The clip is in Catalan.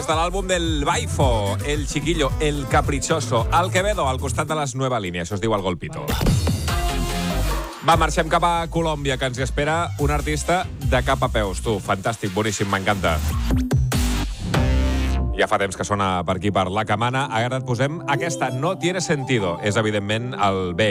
des de l'àlbum del Baifo, El Chiquillo, El Caprichoso, Al Quevedo, al costat de les Nueva Línia. Això es diu El Golpito. Va, marxem cap a Colòmbia, que ens hi espera un artista de cap a peus. Tu, fantàstic, boníssim, m'encanta. Ja fa temps que sona per aquí, per La Camana. Ara et posem aquesta, No Tiene Sentido. És, evidentment, el B.